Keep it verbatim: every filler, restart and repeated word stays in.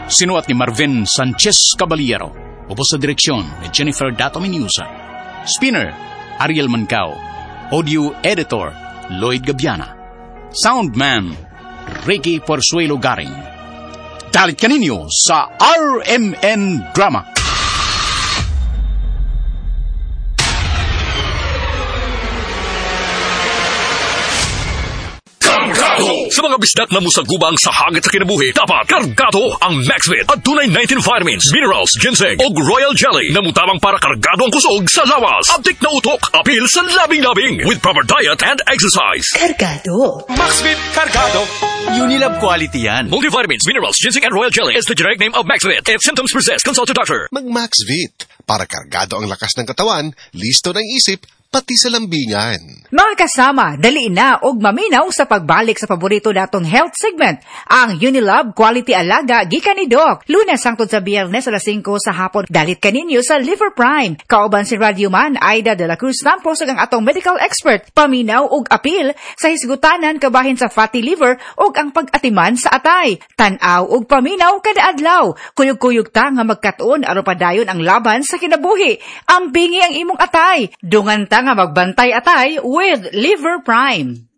Sinuat ni Marvin Sanchez Caballero. Upos sa direksyon ni Jennifer Dato Menusa. Spinner, Ariel Mancao. Audio Editor, Lloyd Gabiana. Soundman, Ricky Porzuelo Garing. Dalit kaninyo sa R M N Drama. Sa mga bisdak na musagubang sa hangit sa kinabuhi, dapat kargado ang Maxvit at tunay nineteen vitamins, minerals, ginseng o royal jelly na mutabang para kargado ang kusog sa lawas. Abdik na utok, apil sa labing-labing with proper diet and exercise. Kargado. Maxvit Kargado. Unilab quality yan. Multivitamins, minerals, ginseng and royal jelly is the generic name of Maxvit. If symptoms persist, consult your doctor. Mag-Maxvit para kargado ang lakas ng katawan, listo ng isip, pati sa lambingan. Mga kasama, dali na og maminaw sa pagbalik sa paborito natong health segment, ang Unilab Quality Alaga gikan ni Doc. Lunes hangtod sa Biyernes alas singko sa hapon, dalit kaninyo sa Liver Prime. Kauban si Radioman Aida de la Cruz Lampos ang atong medical expert, paminaw og apil sa hisgutanan kabahin sa fatty liver og ang pag-atiman sa atay. Tan-aw og paminaw kada adlaw. Kuyog-kuyog ta nga magkat-on aron padayon ang laban sa kinabuhi. Ambingi ang imong atay. Dungan ta nga magbantay atay with Liver Prime.